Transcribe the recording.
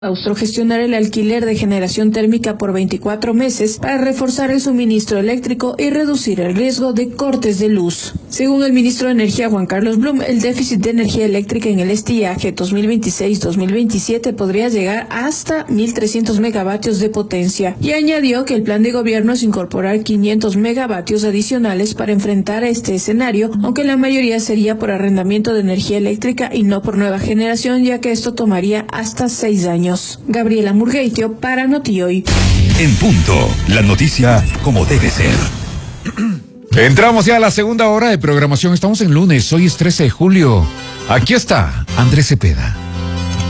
Austro gestionar el alquiler de generación térmica por 24 meses para reforzar el suministro eléctrico y reducir el riesgo de cortes de luz. Según el ministro de Energía Juan Carlos Blum, el déficit de energía eléctrica en el estiaje 2026-2027 podría llegar hasta 1.300 megavatios de potencia, y añadió que el plan de gobierno es incorporar 500 megavatios adicionales para enfrentar este escenario, aunque la mayoría sería por arrendamiento de energía eléctrica y no por nueva generación, ya que esto tomaría hasta 6 años. Gabriela Murgueitio para NOTIHOY. En punto, la noticia como debe ser. Entramos ya a la segunda hora de programación. Estamos en lunes, hoy es 13 de julio. Aquí está Andrés Cepeda.